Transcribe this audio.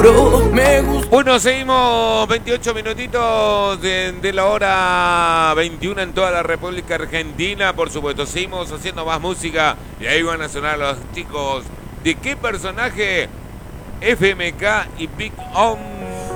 juro, me gusta. Bueno, seguimos 28 minutitos de la hora 21 en toda la República Argentina. Por supuesto, seguimos haciendo más música y ahí van a sonar los chicos. ¿De qué personaje? FMK y Big On